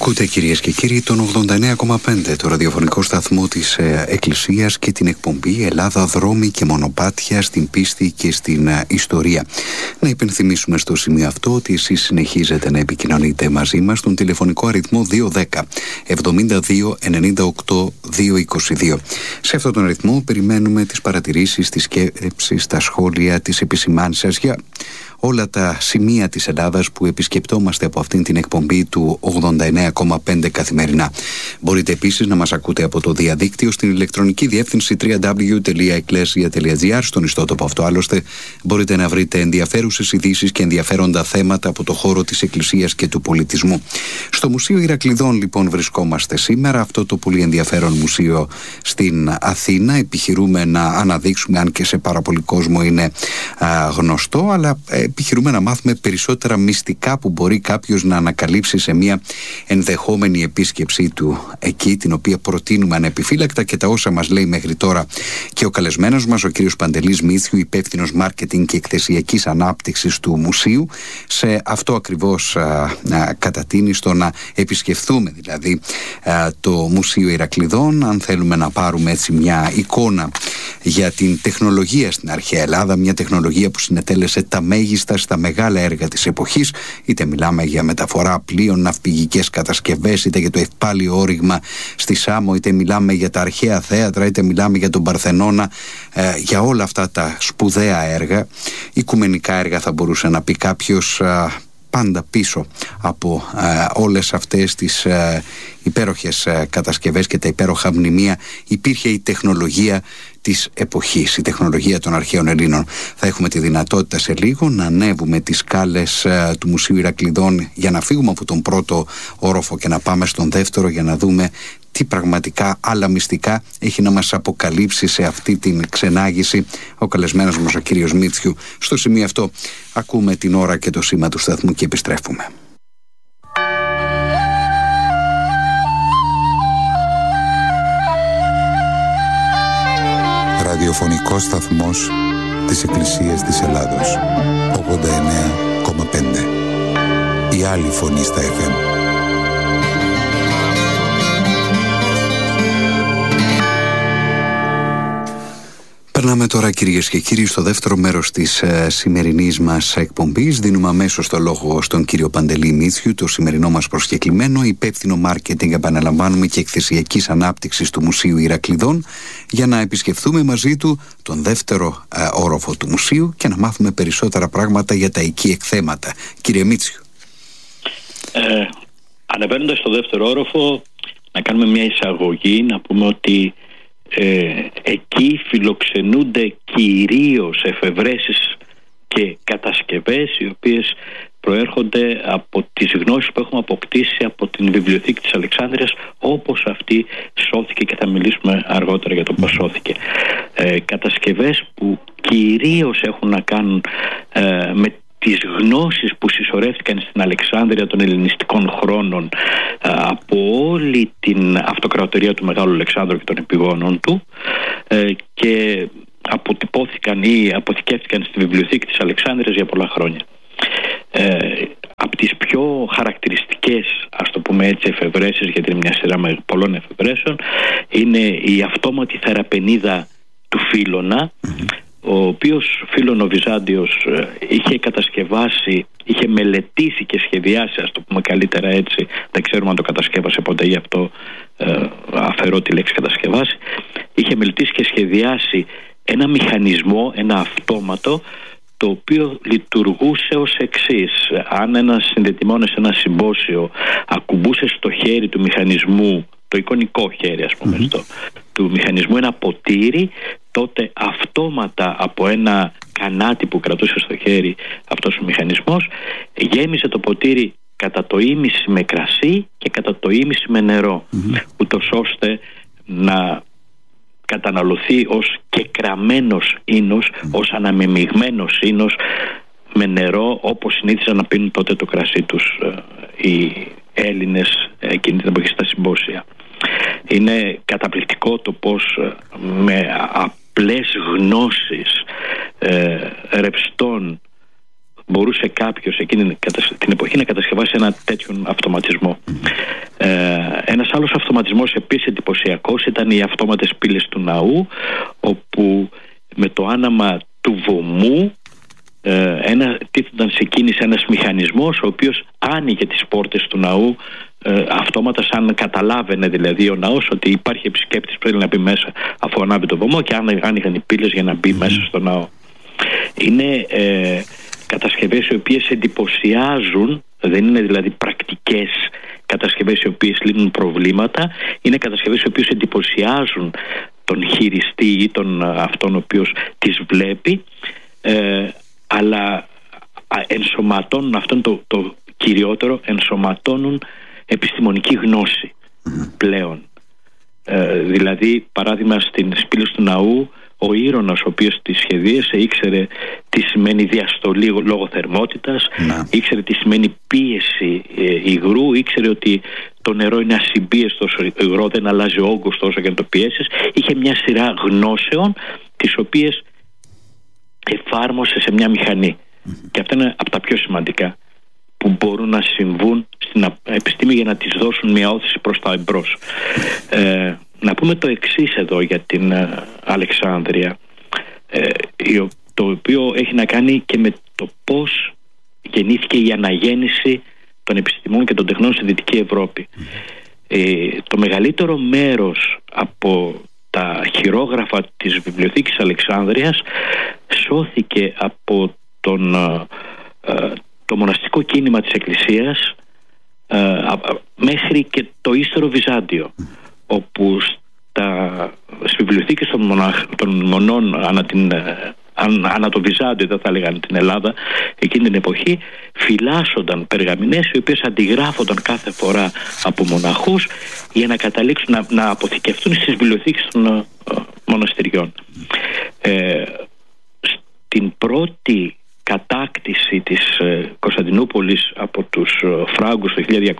Ακούτε, κυρίες και κύριοι, τον 89,5, το ραδιοφωνικό σταθμό της Εκκλησίας, και την εκπομπή Ελλάδα, δρόμοι και μονοπάτια στην πίστη και στην ιστορία. Να υπενθυμίσουμε στο σημείο αυτό ότι εσείς συνεχίζετε να επικοινωνείτε μαζί μας στον τηλεφωνικό αριθμό 210 72 98 222. Σε αυτόν τον αριθμό περιμένουμε τις παρατηρήσεις, τις σκέψεις, τα σχόλια, τις επισημάνσεις σας για όλα τα σημεία της Ελλάδας που επισκεπτόμαστε από αυτήν την εκπομπή του 89,5 καθημερινά. Μπορείτε επίσης να μας ακούτε από το διαδίκτυο στην ηλεκτρονική διεύθυνση www.ecclesia.gr. Στον ιστότοπο αυτό άλλωστε μπορείτε να βρείτε ενδιαφέρουσες ειδήσεις και ενδιαφέροντα θέματα από το χώρο της Εκκλησίας και του πολιτισμού. Στο Μουσείο Ηρακλειδών λοιπόν βρισκόμαστε σήμερα, αυτό το πολύ ενδιαφέρον μουσείο στην Αθήνα. Επιχειρούμε να αναδείξουμε, αν και σε πάρα πολύ κόσμο είναι γνωστό, αλλά επιχειρούμε να μάθουμε περισσότερα μυστικά που μπορεί κάποιος να ανακαλύψει σε μια ενδεχόμενη επίσκεψή του εκεί, την οποία προτείνουμε ανεπιφύλακτα, και τα όσα μας λέει μέχρι τώρα και ο καλεσμένος μας, ο κύριος Παντελής Μίθιου, υπεύθυνος μάρκετινγκ και εκθεσιακής ανάπτυξης του μουσείου. Σε αυτό ακριβώς κατατείνει, στο να επισκεφθούμε δηλαδή το Μουσείο Ηρακλειδών, αν θέλουμε να πάρουμε έτσι μια εικόνα για την τεχνολογία στην αρχαία Ελλάδα, μια τεχνολογία που συνετέλεσε τα μέγιστα στα μεγάλα έργα της εποχής, είτε μιλάμε για μεταφορά πλοίων, ναυπηγικές κατασκευές, είτε για το ευπάλιο όριγμα στη Σάμο, είτε μιλάμε για τα αρχαία θέατρα, είτε μιλάμε για τον Παρθενώνα, για όλα αυτά τα σπουδαία έργα, οικουμενικά έργα θα μπορούσε να πει κάποιος. Πάντα πίσω από όλες αυτές τις υπέροχες κατασκευές και τα υπέροχα μνημεία υπήρχε η τεχνολογία της εποχής, η τεχνολογία των αρχαίων Ελλήνων. Θα έχουμε τη δυνατότητα σε λίγο να ανέβουμε τις σκάλες του Μουσείου Ηρακλειδών για να φύγουμε από τον πρώτο όροφο και να πάμε στον δεύτερο, για να δούμε τι πραγματικά άλλα μυστικά έχει να μας αποκαλύψει σε αυτή την ξενάγηση ο καλεσμένος μας, ο κύριος Μίθιου. Στο σημείο αυτό ακούμε την ώρα και το σήμα του σταθμού και επιστρέφουμε. Ραδιοφωνικός σταθμός της Εκκλησίας της Ελλάδος, 89,5. Η άλλη φωνή στα FM. Περνάμε τώρα, κυρίες και κύριοι, στο δεύτερο μέρος της σημερινής μας εκπομπής. Δίνουμε αμέσως το λόγο στον κύριο Παντελή Μίθιου, το σημερινό μας προσκεκλημένο, υπεύθυνο μάρκετινγκ, επαναλαμβάνουμε, και εκθεσιακής ανάπτυξης του Μουσείου Ηρακλειδών, για να επισκεφθούμε μαζί του τον δεύτερο όροφο του μουσείου και να μάθουμε περισσότερα πράγματα για τα εκεί εκθέματα. Κύριε Μίθιου. Ανεβαίνοντας στο δεύτερο όροφο, να κάνουμε μια εισαγωγή, να πούμε ότι εκεί φιλοξενούνται κυρίως εφευρέσεις και κατασκευές οι οποίες προέρχονται από τις γνώσεις που έχουμε αποκτήσει από την βιβλιοθήκη της Αλεξάνδρειας, όπως αυτή σώθηκε, και θα μιλήσουμε αργότερα για το πώς σώθηκε. Κατασκευές που κυρίως έχουν να κάνουν με τις γνώσεις που συσσωρεύτηκαν στην Αλεξάνδρεια των ελληνιστικών χρόνων από όλη την αυτοκρατορία του Μεγάλου Αλεξάνδρου και των επιγόνων του, και αποτυπώθηκαν ή αποθηκεύτηκαν στη βιβλιοθήκη της Αλεξάνδρειας για πολλά χρόνια. Από τις πιο χαρακτηριστικές, ας το πούμε έτσι, εφευρέσεις, γιατί είναι μια σειρά με πολλών εφευρέσεων, είναι η αυτόματη θεραπενίδα του Φίλωνα, ο οποίος Φίλων ο Βυζάντιος είχε κατασκευάσει, είχε μελετήσει και σχεδιάσει, ας το πούμε καλύτερα έτσι, δεν ξέρουμε αν το κατασκεύασε ποτέ, γι' αυτό αφαιρώ τη λέξη κατασκευάσει, είχε μελετήσει και σχεδιάσει ένα μηχανισμό, ένα αυτόματο, το οποίο λειτουργούσε ως εξής. Αν ένας συνδετημόνας σε ένα συμπόσιο ακουμπούσε στο χέρι του μηχανισμού, το εικονικό χέρι ας πούμε, του μηχανισμού, ένα ποτήρι, τότε αυτόματα από ένα κανάτι που κρατούσε στο χέρι αυτός ο μηχανισμός, γέμισε το ποτήρι κατά το ίμιση με κρασί και κατά το ίμιση με νερό, ούτως ώστε να καταναλωθεί ως κεκραμένος ίνος, ως αναμειγμένος ίνος με νερό, όπως συνήθιζαν να πίνουν τότε το κρασί τους οι Έλληνες εκείνη την εποχή στα συμπόσια. Είναι καταπληκτικό το πως με απλές γνώσεις ρευστών μπορούσε κάποιος εκείνη την εποχή να κατασκευάσει ένα τέτοιο αυτοματισμό. Ένας άλλος αυτοματισμός επίσης εντυπωσιακός ήταν οι αυτόματες πύλες του ναού, όπου με το άναμα του βωμού τίθονταν σε κίνηση ένας μηχανισμός ο οποίος άνοιγε τις πόρτες του ναού αυτόματα, σαν καταλάβαινε δηλαδή ο ναός ότι υπάρχει επισκέπτης, πρέπει να μπει μέσα αφού ανάβει το βωμό, και άνοιγαν οι πύλες για να μπει μέσα στο ναό. Είναι κατασκευές οι οποίες εντυπωσιάζουν, δεν είναι δηλαδή πρακτικές κατασκευές οι οποίες λύνουν προβλήματα, είναι κατασκευές οι οποίες εντυπωσιάζουν τον χειριστή ή αυτόν ο οποίος τις βλέπει, αλλά ενσωματώνουν αυτόν το κυριότερο, ενσωματώνουν επιστημονική γνώση πλέον. Δηλαδή, παράδειγμα, στις πύλες του ναού, ο Ήρωνας ο οποίος τις σχεδίασε ήξερε τι σημαίνει διαστολή λόγω θερμότητας, ήξερε τι σημαίνει πίεση υγρού, ήξερε ότι το νερό είναι ασυμπίεστο υγρό, δεν αλλάζει ο όγκος τόσο και να το πιέσεις. Είχε μια σειρά γνώσεων τις οποίες εφάρμοσε σε μια μηχανή. Και αυτά είναι από τα πιο σημαντικά που μπορούν να συμβούν στην επιστήμη για να τις δώσουν μια όθηση προς τα εμπρός. Να πούμε το εξής εδώ για την Αλεξάνδρεια, το οποίο έχει να κάνει και με το πώς γεννήθηκε η αναγέννηση των επιστημών και των τεχνών στη Δυτική Ευρώπη. Το μεγαλύτερο μέρος από τα χειρόγραφα της Βιβλιοθήκης Αλεξάνδρειας σώθηκε από το μοναστικό κίνημα της Εκκλησίας μέχρι και το ύστερο Βυζάντιο, όπου στις βιβλιοθήκες των μονών ανά το Βυζάντιο, δεν θα έλεγαν την Ελλάδα, εκείνη την εποχή φυλάσσονταν περγαμηνές οι οποίες αντιγράφονταν κάθε φορά από μοναχούς για να καταλήξουν να αποθηκευτούν στις βιβλιοθήκες των μοναστηριών. Στην πρώτη κατάκτηση της Κωνσταντινούπολης από τους Φράγκους το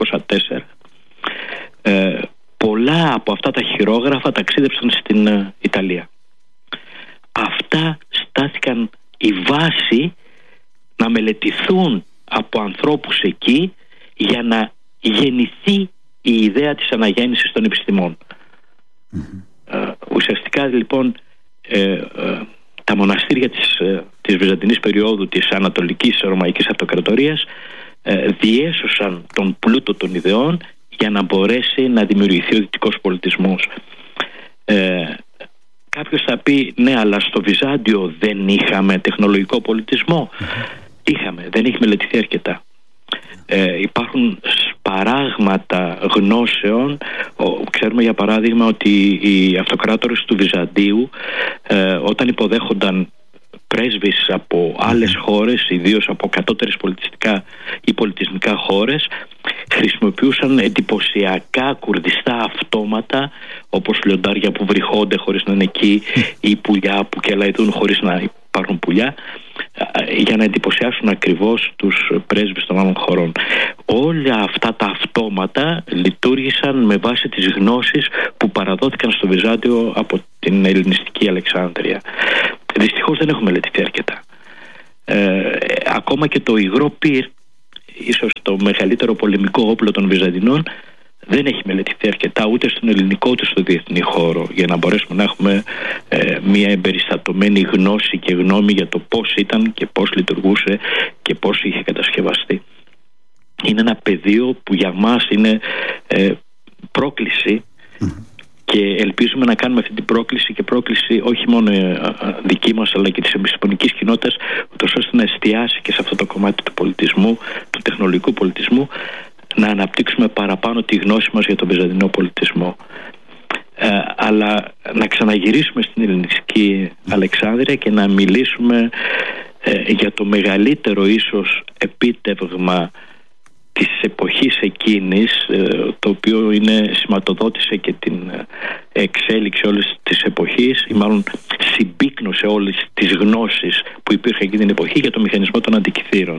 1204, πολλά από αυτά τα χειρόγραφα ταξίδεψαν στην Ιταλία. Αυτά στάθηκαν η βάση να μελετηθούν από ανθρώπους εκεί για να γεννηθεί η ιδέα της αναγέννησης των επιστημών. Ουσιαστικά λοιπόν τα μοναστήρια της Βυζαντινής περίοδου της Ανατολικής Ρωμαϊκής Αυτοκρατορίας διέσωσαν τον πλούτο των ιδεών για να μπορέσει να δημιουργηθεί ο δυτικός πολιτισμός. Κάποιος θα πει ναι, αλλά στο Βυζάντιο δεν είχαμε τεχνολογικό πολιτισμό. Είχαμε, δεν έχει μελετηθεί αρκετά. Υπάρχουν σπαράγματα γνώσεων. Ξέρουμε για παράδειγμα ότι οι αυτοκράτορες του Βυζαντίου όταν υποδέχονταν πρέσβεις από άλλες χώρες, ιδίως από κατώτερες πολιτιστικά ή πολιτισμικά χώρες, χρησιμοποιούσαν εντυπωσιακά κουρδιστά αυτόματα, όπως λιοντάρια που βρυχώνται χωρίς να είναι εκεί ή πουλιά που κελαϊδούν χωρίς να υπάρχουν πουλιά, για να εντυπωσιάσουν ακριβώς τους πρέσβεις των άλλων χωρών. Όλα αυτά τα αυτόματα λειτουργήσαν με βάση τις γνώσεις που παραδόθηκαν στο Βυζάντιο από την ελληνιστική Αλεξάνδρεια. Δυστυχώς δεν έχουμε μελετηθεί αρκετά. Ακόμα και το υγρό πυρ, ίσως το μεγαλύτερο πολεμικό όπλο των Βυζαντινών, δεν έχει μελετηθεί αρκετά ούτε στον ελληνικό ούτε στο διεθνή χώρο, για να μπορέσουμε να έχουμε μια εμπεριστατωμένη γνώση και γνώμη για το πώς ήταν και πώς λειτουργούσε και πώς είχε κατασκευαστεί. Είναι ένα πεδίο που για μας είναι πρόκληση και ελπίζουμε να κάνουμε αυτή την πρόκληση και πρόκληση όχι μόνο δική μας αλλά και της επιστημονικής κοινότητας, ούτως ώστε να εστιάσει και σε αυτό το κομμάτι του πολιτισμού, του τεχνολογικού πολιτισμού, να αναπτύξουμε παραπάνω τη γνώση μας για τον βυζαντινό πολιτισμό. Αλλά να ξαναγυρίσουμε στην ελληνιστική Αλεξάνδρεια και να μιλήσουμε για το μεγαλύτερο ίσως επίτευγμα της εποχής εκείνης, το οποίο σηματοδότησε και την εξέλιξη όλης της εποχής, ή μάλλον συμπίκνωσε όλες τις γνώσεις που υπήρχαν εκείνη την εποχή για το μηχανισμό των αντικειθήρων.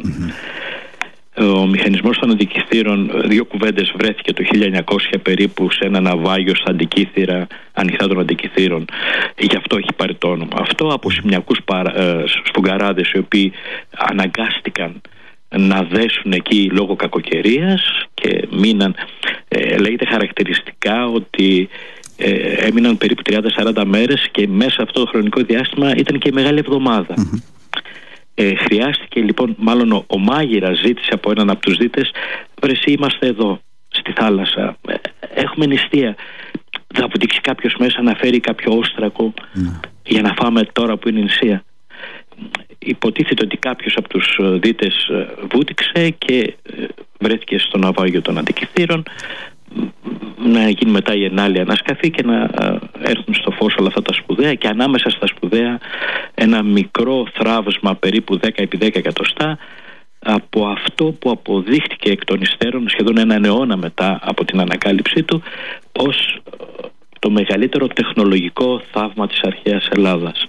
Ο μηχανισμός των αντικειθήρων, δύο κουβέντες, βρέθηκε το 1900 περίπου σε ένα ναυάγιο στα αντικείθυρα, ανοιχτά των αντικειθήρων. Γι' αυτό έχει πάρει το όνομα. Αυτό από σημειακούς σφουγγαράδες οι οποίοι αναγκάστηκαν να δέσουν εκεί λόγω κακοκαιρίας και μείναν λέγεται χαρακτηριστικά ότι έμειναν περίπου 30-40 μέρες και μέσα αυτό το χρονικό διάστημα ήταν και η Μεγάλη Εβδομάδα. Χρειάστηκε λοιπόν, μάλλον ο μάγειρας ζήτησε από έναν από τους δίτες, βρεσί, είμαστε εδώ στη θάλασσα, έχουμε νηστεία, θα αποτύξει κάποιος μέσα να φέρει κάποιο όστρακο για να φάμε τώρα που είναι νηστεία? Υποτίθεται ότι κάποιος από τους δίτες βούτυξε και βρέθηκε στο ναυάγιο των Αντικιθήρων, να γίνει μετά η ενάλη ανασκαφή και να έρθουν στο φως όλα αυτά τα σπουδαία, και ανάμεσα στα σπουδαία ένα μικρό θράβσμα περίπου 10 επί 10 εκατοστά από αυτό που αποδείχτηκε εκ των υστέρων σχεδόν έναν αιώνα μετά από την ανακάλυψή του ως το μεγαλύτερο τεχνολογικό θαύμα της αρχαίας Ελλάδας.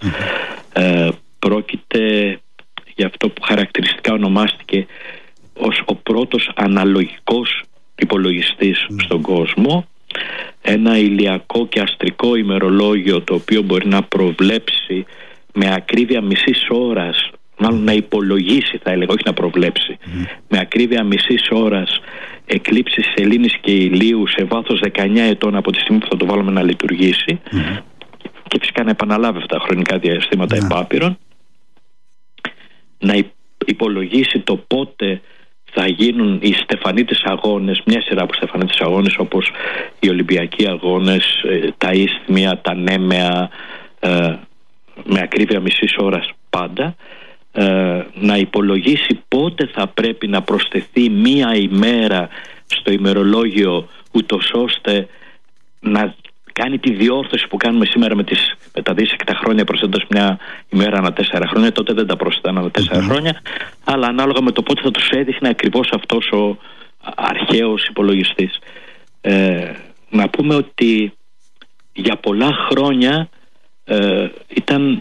Πρόκειται για αυτό που χαρακτηριστικά ονομάστηκε ως ο πρώτος αναλογικός υπολογιστής στον κόσμο, ένα ηλιακό και αστρικό ημερολόγιο το οποίο μπορεί να προβλέψει με ακρίβεια μισής ώρας, μάλλον να υπολογίσει, θα έλεγα, όχι να προβλέψει, με ακρίβεια μισής ώρας εκλήψεις σελήνης και ηλίου σε βάθος 19 ετών από τη στιγμή που θα το βάλουμε να λειτουργήσει, και φυσικά να επαναλάβει αυτά τα χρονικά διαστήματα επάπειρων, να υπολογίσει το πότε θα γίνουν οι στεφανίτες αγώνες, μια σειρά από στεφανίτες αγώνες όπως οι Ολυμπιακοί αγώνες, τα Ισθμία, τα Νέμεα, με ακρίβεια μισής ώρας πάντα, να υπολογίσει πότε θα πρέπει να προσθεθεί μία ημέρα στο ημερολόγιο, ούτως ώστε να κάνει τη διόρθωση που κάνουμε σήμερα με τα δίσεκτα χρόνια, προσθέτοντας μια ημέρα ανά 4 χρόνια. Τότε δεν τα προσθέτανε ανά 4 χρόνια, αλλά ανάλογα με το πότε θα τους έδειχνε ακριβώς αυτός ο αρχαίος υπολογιστής. Να πούμε ότι για πολλά χρόνια ήταν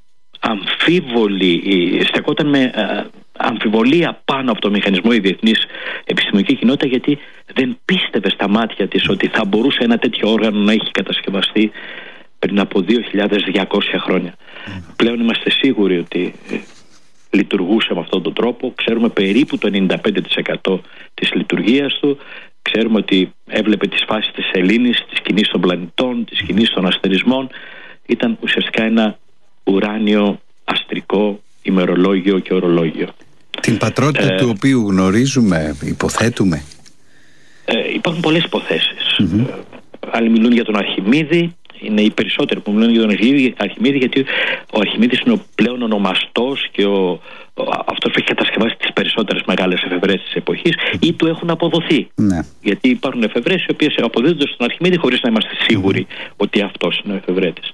αμφίβολη, στεκόταν με αμφιβολία πάνω από το μηχανισμό η διεθνής επιστημονική κοινότητα, γιατί δεν πίστευε στα μάτια της ότι θα μπορούσε ένα τέτοιο όργανο να έχει κατασκευαστεί πριν από 2.200 χρόνια. Πλέον είμαστε σίγουροι ότι λειτουργούσε με αυτόν τον τρόπο. Ξέρουμε περίπου το 95% της λειτουργίας του. Ξέρουμε ότι έβλεπε τις φάσεις της σελήνης, της κινήσης των πλανητών, της κινήσης των αστερισμών. Ήταν ουσιαστικά ένα ουράνιο αστρικό ημερολόγιο και ορολόγιο. Την πατρότητα του οποίου γνωρίζουμε, υποθέτουμε. Υπάρχουν πολλές υποθέσεις. Άλλοι μιλούν για τον Αρχιμίδη, είναι οι περισσότεροι που μιλούν για τον Αρχιμίδη, γιατί ο Αρχιμίδης είναι ο πλέον ονομαστός και αυτός που έχει κατασκευάσει τις περισσότερες μεγάλες εφευρέσεις της εποχής, ή του έχουν αποδοθεί. Γιατί υπάρχουν εφευρέσεις οι οποίες αποδίδονται στον Αρχιμίδη χωρίς να είμαστε σίγουροι ότι αυτός είναι ο εφευρέτης.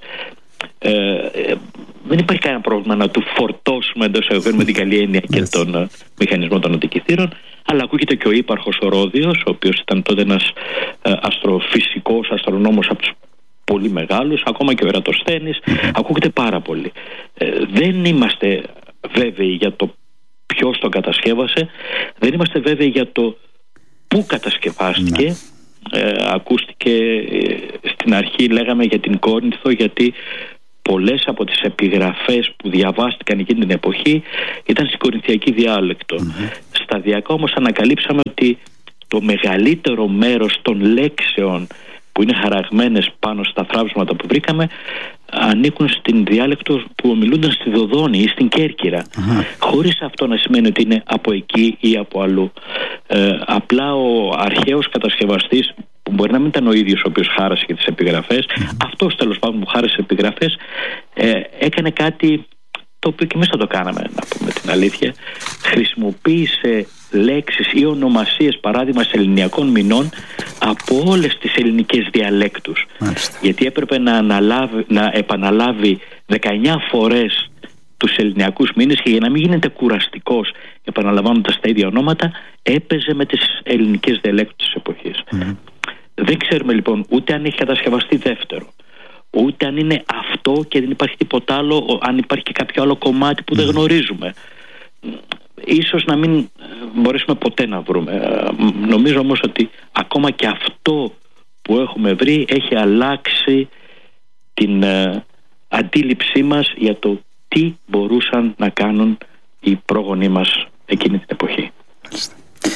Δεν υπάρχει κανένα πρόβλημα να του φορτώσουμε εντός εισαγωγικών με την καλή έννοια και τον μηχανισμό των Αντικιθήρων, αλλά ακούγεται και ο ύπαρχος ο Ρόδιος, ο οποίος ήταν τότε ένας αστροφυσικός αστρονόμος από τους πολύ μεγάλους, ακόμα και ο Ερατοσθένης, ακούγεται πάρα πολύ. Δεν είμαστε βέβαιοι για το ποιος τον κατασκεύασε, δεν είμαστε βέβαιοι για το πού κατασκευάστηκε. Ακούστηκε στην αρχή, λέγαμε για την Κόρινθο, γιατί πολλές από τις επιγραφές που διαβάστηκαν εκείνη την εποχή ήταν στην κορινθιακή διάλεκτο. Σταδιακά όμως ανακαλύψαμε ότι το μεγαλύτερο μέρος των λέξεων που είναι χαραγμένες πάνω στα θράψματα που βρήκαμε ανήκουν στην διάλεκτο που ομιλούνταν στη Δοδόνη ή στην Κέρκυρα, χωρίς αυτό να σημαίνει ότι είναι από εκεί ή από αλλού. Απλά ο αρχαίος κατασκευαστής, που μπορεί να μην ήταν ο ίδιος ο οποίος χάρασε και τις επιγραφές, αυτός τέλος πάντων που χάρασε τις επιγραφές, έκανε κάτι το οποίο και εμείς θα το κάναμε, να πούμε την αλήθεια. Χρησιμοποίησε λέξεις ή ονομασίες, παράδειγμα σεληνιακών μηνών, από όλες τις ελληνικές διαλέκτους. Γιατί έπρεπε να επαναλάβει 19 φορές τους ελληνιακούς μήνες, και για να μην γίνεται κουραστικός επαναλαμβάνοντας τα ίδια ονόματα, έπαιζε με τις ελληνικές διαλέκτους της εποχής. Δεν ξέρουμε λοιπόν ούτε αν έχει κατασκευαστεί δεύτερο, ούτε αν είναι αυτό και δεν υπάρχει τίποτα άλλο, αν υπάρχει και κάποιο άλλο κομμάτι που δεν γνωρίζουμε. Ίσως να μην μπορέσουμε ποτέ να βρούμε. Νομίζω όμως ότι ακόμα και αυτό που έχουμε βρει έχει αλλάξει την αντίληψή μας για το τι μπορούσαν να κάνουν οι πρόγονοί μας εκείνη την εποχή.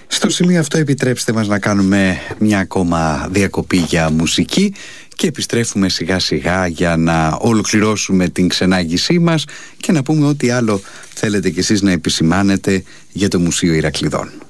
Στο σημείο αυτό επιτρέψτε μας να κάνουμε μια ακόμα διακοπή για μουσική και επιστρέφουμε σιγά σιγά για να ολοκληρώσουμε την ξενάγησή μας και να πούμε ό,τι άλλο θέλετε κι εσείς να επισημάνετε για το Μουσείο Ηρακλειδών.